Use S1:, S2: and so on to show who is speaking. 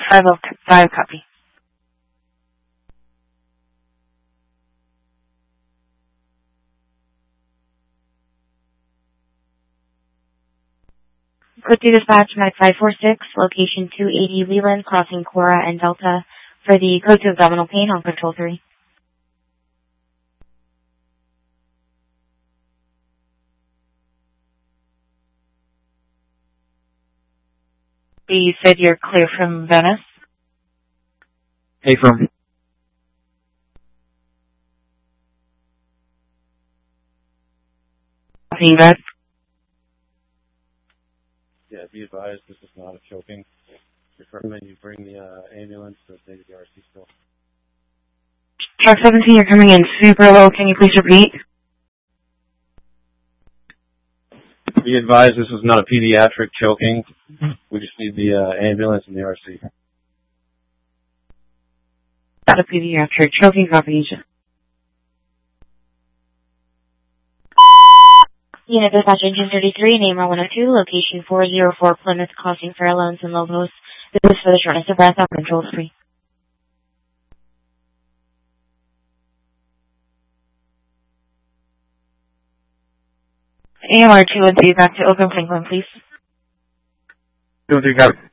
S1: 505 copy. Code 2 dispatch, Med 546, location 280 Leland, crossing Cora and Delta for the code 2 abdominal pain on control 3. You said you're clear from Venice?
S2: Hey, from...
S1: Copy that.
S3: Yeah, be advised, this is not a choking. Recommend you bring the ambulance to the RC still.
S1: Truck 17, you're coming in super low. Can you please repeat?
S3: Be advised, this is not a pediatric choking. We just need the ambulance and the RC.
S1: Not a pediatric choking, copy. Unit dispatch engine 33, name 102, location 404 Plymouth, crossing Fairloans and Lobos. This is for the shortness of breath on control 3. AMR 213, back to Oakland Franklin, please.
S2: 213, got it.